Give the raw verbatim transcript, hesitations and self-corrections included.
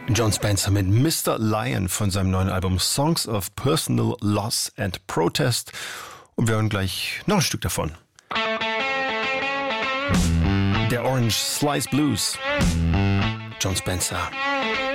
Jon Spencer mit Mister Lion von seinem neuen Album Songs of Personal Loss and Protest. Und wir hören gleich noch ein Stück davon. Der Orange Slice Blues. Jon Spencer.